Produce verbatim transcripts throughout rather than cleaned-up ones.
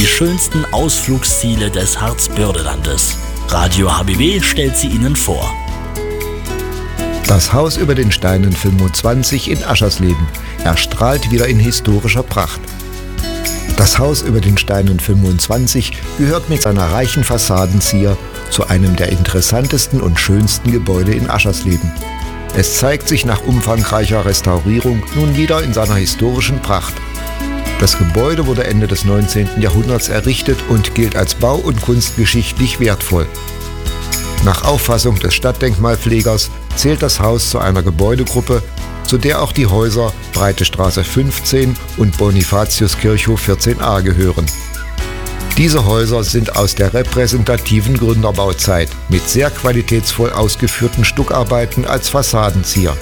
die schönsten Ausflugsziele des Harzbördelandes. Radio H B W stellt sie Ihnen vor. Das Haus über den Steinen fünfundzwanzig in Aschersleben erstrahlt wieder in historischer Pracht. Das Haus über den Steinen fünfundzwanzig gehört mit seiner reichen Fassadenzier zu einem der interessantesten und schönsten Gebäude in Aschersleben. Es zeigt sich nach umfangreicher Restaurierung nun wieder in seiner historischen Pracht. Das Gebäude wurde Ende des neunzehnten Jahrhunderts errichtet und gilt als bau- und kunstgeschichtlich wertvoll. Nach Auffassung des Stadtdenkmalpflegers zählt das Haus zu einer Gebäudegruppe, zu der auch die Häuser Breite Straße fünfzehn und Bonifatiuskirchhof vierzehn a gehören. Diese Häuser sind aus der repräsentativen Gründerbauzeit mit sehr qualitätsvoll ausgeführten Stuckarbeiten als Fassadenzieher.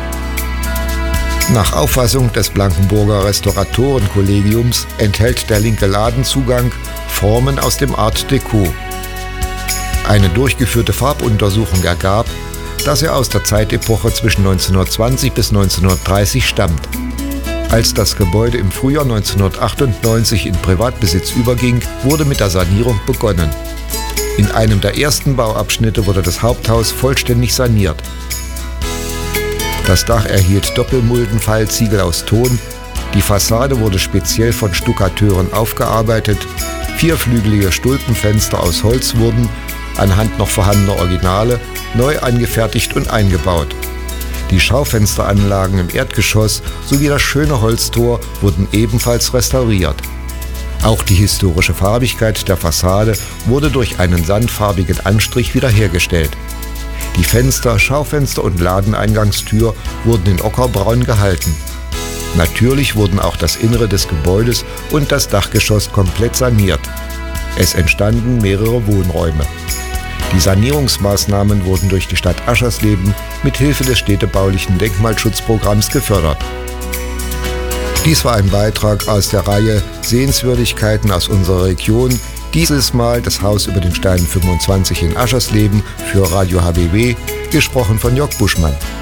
Nach Auffassung des Blankenburger Restauratorenkollegiums enthält der linke Ladenzugang Formen aus dem Art Deco. Eine durchgeführte Farbuntersuchung ergab, dass er aus der Zeitepoche zwischen neunzehnhundertzwanzig bis neunzehnhundertdreißig stammt. Als das Gebäude im Frühjahr neunzehnhundertachtundneunzig in Privatbesitz überging, wurde mit der Sanierung begonnen. In einem der ersten Bauabschnitte wurde das Haupthaus vollständig saniert. Das Dach erhielt Doppelmuldenfallziegel aus Ton, die Fassade wurde speziell von Stuckateuren aufgearbeitet, vierflügelige Stulpenfenster aus Holz wurden, anhand noch vorhandener Originale, neu angefertigt und eingebaut. Die Schaufensteranlagen im Erdgeschoss sowie das schöne Holztor wurden ebenfalls restauriert. Auch die historische Farbigkeit der Fassade wurde durch einen sandfarbigen Anstrich wiederhergestellt. Die Fenster, Schaufenster und Ladeneingangstür wurden in Ockerbraun gehalten. Natürlich wurden auch das Innere des Gebäudes und das Dachgeschoss komplett saniert. Es entstanden mehrere Wohnräume. Die Sanierungsmaßnahmen wurden durch die Stadt Aschersleben mit Hilfe des städtebaulichen Denkmalschutzprogramms gefördert. Dies war ein Beitrag aus der Reihe Sehenswürdigkeiten aus unserer Region, dieses Mal das Haus über den Steinen fünfundzwanzig in Aschersleben für Radio H B W, gesprochen von Jörg Buschmann.